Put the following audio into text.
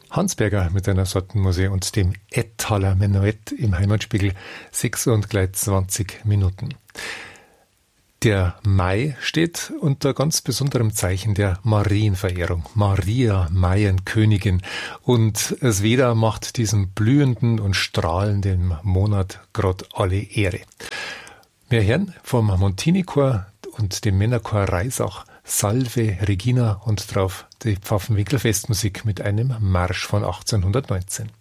Hansberger mit einer Sortenmusik und dem Ettaler Menuett im Heimatspiegel 6:20 Minuten. Der Mai steht unter ganz besonderem Zeichen der Marienverehrung. Maria, Maienkönigin. Und das Veda macht diesem blühenden und strahlenden Monat grad alle Ehre. Wir hören vom Montini-Chor und dem Männerchor Reisach Salve Regina und drauf die Pfaffenwinkel Festmusik mit einem Marsch von 1819.